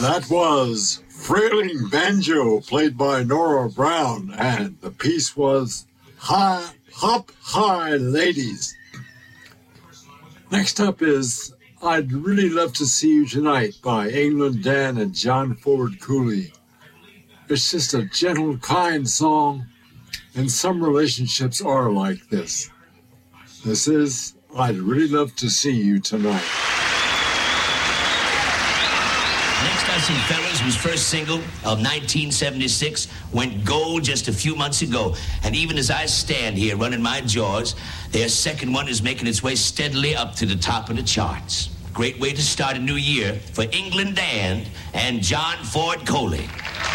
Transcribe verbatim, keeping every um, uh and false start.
That was Frailing Banjo, played by Nora Brown, and the piece was High, Hop High Ladies. Next up is I'd Really Love to See You Tonight by England Dan and John Ford Cooley. It's just a gentle, kind song, and some relationships are like this. This is I'd Really Love to See You Tonight. Next I See Fellas, whose first single of nineteen seventy-six went gold just a few months ago. And even as I stand here running my jaws, their second one is making its way steadily up to the top of the charts. Great way to start a new year for England Dan and John Ford Coley.